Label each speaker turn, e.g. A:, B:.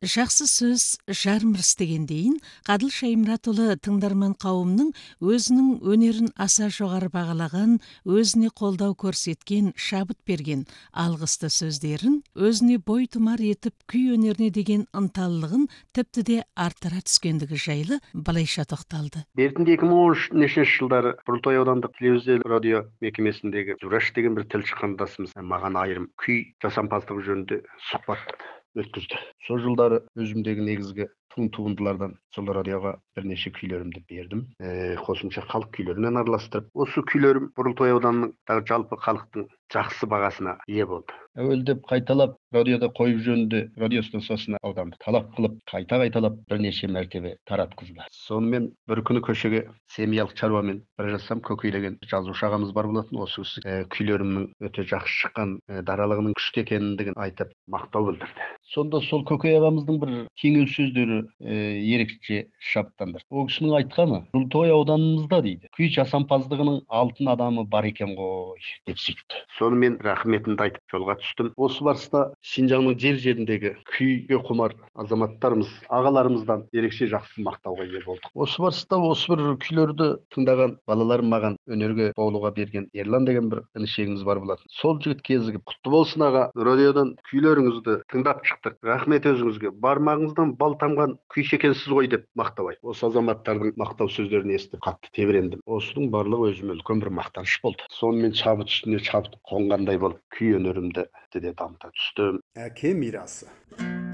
A: Жақсы сөз жармырыс дегендейін, Қадыл Шаймұратұлы тыңдарман қауымның өзінің өнерін аса жоғары бағалаған, өзіне қолдау көрсеткен, шабыт берген алғысты сөздерін, өзіне бойтұмар етіп күй өнеріне деген ынталылығын тіпті де арттыра түскендігі жайлы былайша тоқталды.
B: Бертінде 2013 жылдары Құрылтай аудандық телевизия радио мекемесіндегі Зураш деген бір тілші қандасымыз маған айрым күй жасампаздығы жөнінде сұхбат өткізді. Сол жылдары өзімдегі негізгі туындылардан сол радиоға бірнеше күйлерімді бердім. Қосымша халық күйлерімен араластырып, осы күйлерім Құрылтай ауданының жалпы халықтың жақсы бағасына ие болды. Әуелдеп қайталап радиода қойып жөнінде радио станциясына ауданды талап қылып, қайталап бірнеше мәртебе таратқызды. Сонымен бір күні көшеге семьялық шаруамен бара жатсам, көкейлеген жазушы ағамыз бар болатын. Осы күйлерімнің өте жақсы шыққан, даралығының күшті екендігін айтып мақтау білдірді. Сонда сол көкей ағамыздың бір кеңеу сөздері ерекше шабыттандырды. Ол кісінің айтқаны, Құрылтай ауданымызда дейді, күй жасампаздығының алтын адамы бар екен ғой деп сөйтті. Сонымен рахметімді айтып жолға түстім. Осы барыста Шинжаңның жер-жеріндегі күйге құмар азаматтарымыз, ағаларымыздан ерекше жақсы мақтауға ие болдық. Осы барыста осы бір күйлерді тыңдаған балаларым маған өнерге баулуға берген Ерлан деген бір інішегіміз бар болатын. Сол жігіт кезігіп, құтты болсын аға, радиодан күйлеріңізді тыңдап шықтық. Рахмет өзіңізге. Бармағыңыздан бал тамған күйші екенсіз ғой деп мақтау айтты. Осы азаматтардың мақтау сөздерін естіп қатты тебірендім. Осының барлығы өзіме үлкен бір мақтаныш болды. Сонымен шабыт үстіне шабыт қонғандай болып, күй өнерімді де дамыта түстім.
C: Әке мирасы.